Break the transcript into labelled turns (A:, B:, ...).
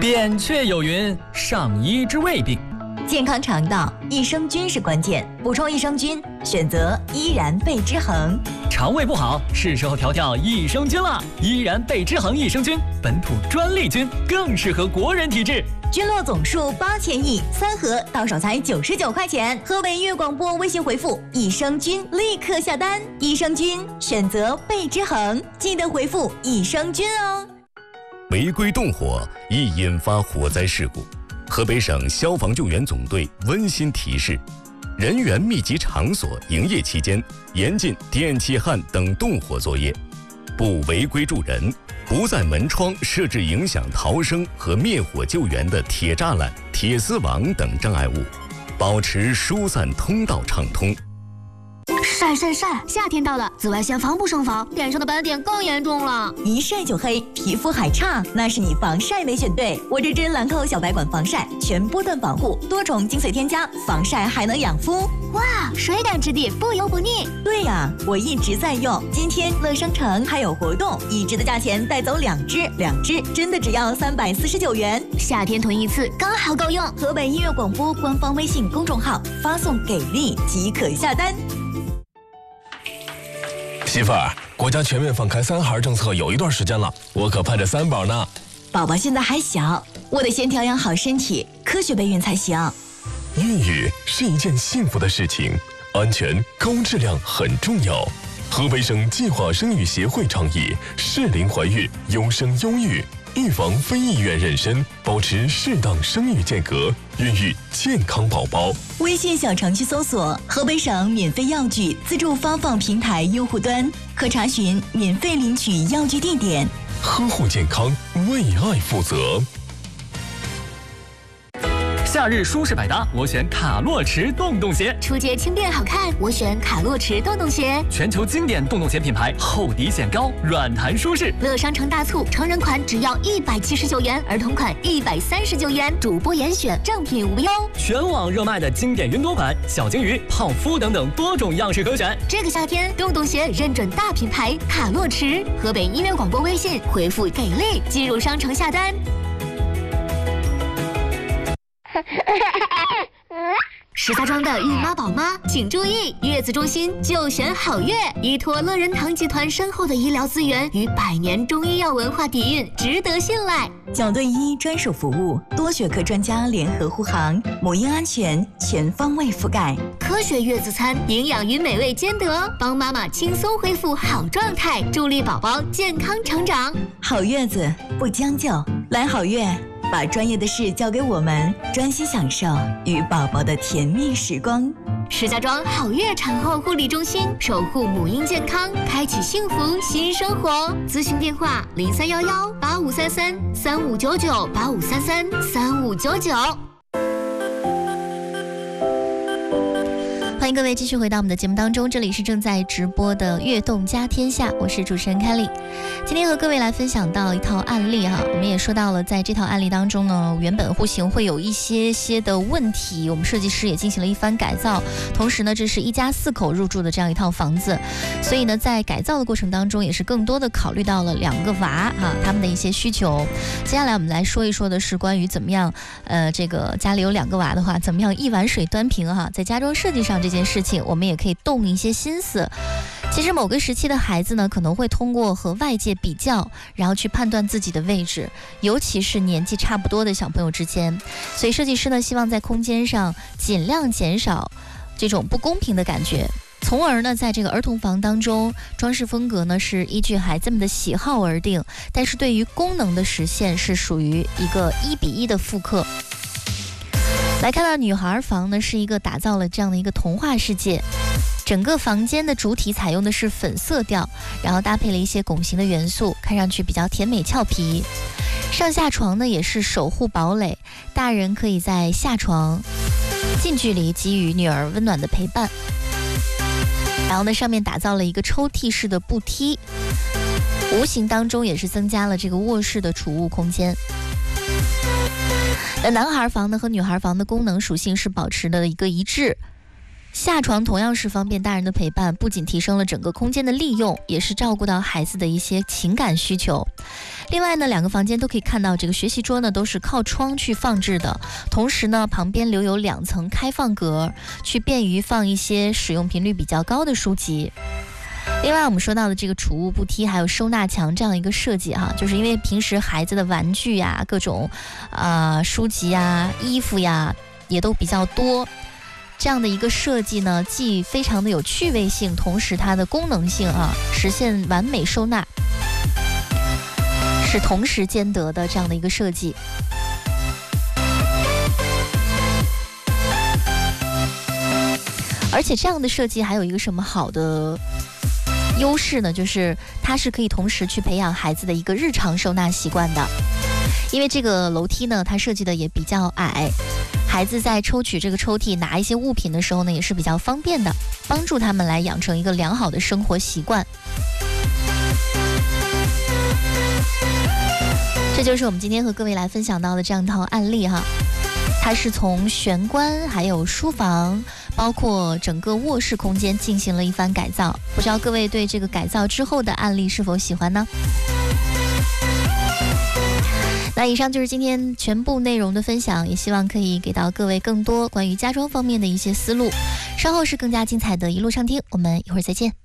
A: 扁鹊有云：上医治未病。
B: 健康肠道，益生菌是关键，补充益生菌，选择依然贝之恒。
A: 肠胃不好，是时候调调益生菌了。依然贝之恒益生菌，本土专利菌，更适合国人体质。
B: 菌落总数8000亿，3盒到手才99块钱。河北音乐广播微信回复益生菌，立刻下单。益生菌选择贝之恒，记得回复益生菌哦。
C: 违规动火易引发火灾事故。河北省消防救援总队温馨提示：人员密集场所营业期间，严禁电气焊等动火作业，不违规助人，不在门窗设置影响逃生和灭火救援的铁栅栏、铁丝网等障碍物，保持疏散通道畅通。
D: 晒，夏天到了，紫外线防不胜防，脸上的斑点更严重了。
B: 一晒就黑，皮肤还差，那是你防晒没选对。我这支兰蔻小白管防晒，全波段保护，多重精粹添加，防晒还能养肤。
D: 哇，水感质地，不油不腻。
B: 对呀，我一直在用。今天乐商城还有活动，一支的价钱带走2支，2支真的只要349元。
D: 夏天囤一次刚好够用。
B: 河北音乐广播官方微信公众号发送给力即可下单。
E: 媳妇儿，国家全面放开3孩政策有一段时间了，我可盼着3宝呢。
B: 宝宝现在还小，我得先调养好身体，科学备孕才行。
E: 孕育是一件幸福的事情，安全高质量很重要。河北省计划生育协会倡议适龄怀孕，优生优育，预防非意愿妊娠，保持适当生育间隔，孕育健康宝宝。
B: 微信小程序搜索河北省免费药具自助发放平台用户端，可查询免费领取药具地点。
E: 呵护健康，为爱负责。
A: 夏日舒适百搭，我选卡洛驰洞洞鞋。
D: 出街轻便好看，我选卡洛驰洞洞鞋。
A: 全球经典洞洞鞋品牌，厚底显高，软弹舒适。
D: 乐商城大促，成人款只要179元，儿童款139元，主播严选，正品无忧。
A: 全网热卖的经典云朵款、小金鱼、泡芙等等多种样式可选。
D: 这个夏天，洞洞鞋认准大品牌卡洛驰。河北音乐广播微信回复给力，进入商城下单。石家庄的孕妈宝妈请注意，月子中心就选好月，依托乐仁堂集团深厚的医疗资源与100年中医药文化底蕴，值得信赖。
B: 角盾医专属服务，多学科专家联合护航，母婴安全全方位覆盖。
D: 科学月子餐，营养与美味兼得，帮妈妈轻松恢复好状态，助力宝宝健康成长。
B: 好月子不将就，来好月。把专业的事交给我们，专心享受与宝宝的甜蜜时光。
D: 石家庄好月产后护理中心，守护母婴健康，开启幸福新生活。咨询电话：0311-8533-3599，8533-3599。欢迎各位继续回到我们的节目当中，这里是正在直播的悦动家天下，我是主持人凯莉。今天和各位来分享到一套案例哈，我们也说到了，在这套案例当中呢，原本户型会有一些的问题，我们设计师也进行了一番改造，同时呢，这是一家4口入住的这样一套房子，所以呢，在改造的过程当中，也是更多的考虑到了2个娃哈他们的一些需求。接下来我们来说一说的是关于怎么样，这个家里有2个娃的话，怎么样一碗水端平哈，在家装设计上这件事情，我们也可以动一些心思。其实某个时期的孩子呢，可能会通过和外界比较，然后去判断自己的位置，尤其是年纪差不多的小朋友之间。所以设计师呢，希望在空间上尽量减少这种不公平的感觉，从而呢，在这个儿童房当中，装饰风格呢是依据孩子们的喜好而定，但是对于功能的实现是属于一个1比1的复刻。来看到女孩房呢，是一个打造了这样的一个童话世界，整个房间的主体采用的是粉色调，然后搭配了一些拱形的元素，看上去比较甜美俏皮。上下床呢也是守护堡垒，大人可以在下床近距离给予女儿温暖的陪伴。然后呢，上面打造了一个抽屉式的步梯，无形当中也是增加了这个卧室的储物空间。那男孩房呢和女孩房的功能属性是保持的一个一致， 下床同样是方便大人的陪伴，不仅提升了整个空间的利用，也是照顾到孩子的一些情感需求。另外呢，2个房间都可以看到这个学习桌呢都是靠窗去放置的，同时呢旁边留有2层开放格，去便于放一些使用频率比较高的书籍。另外我们说到的这个储物步梯还有收纳墙这样一个设计哈，就是因为平时孩子的玩具呀、各种书籍呀、衣服呀也都比较多，这样的一个设计呢，既非常的有趣味性，同时它的功能性实现完美收纳，是同时兼得的这样的一个设计。而且这样的设计还有一个什么好的优势呢？就是它是可以同时去培养孩子的一个日常收纳习惯的。因为这个楼梯呢，它设计的也比较矮，孩子在抽取这个抽屉拿一些物品的时候呢，也是比较方便的，帮助他们来养成一个良好的生活习惯。这就是我们今天和各位来分享到的这样一套案例哈，它是从玄关还有书房，包括整个卧室空间进行了一番改造。不知道各位对这个改造之后的案例是否喜欢呢？那以上就是今天全部内容的分享，也希望可以给到各位更多关于家装方面的一些思路。稍后是更加精彩的一路畅听，我们一会儿再见。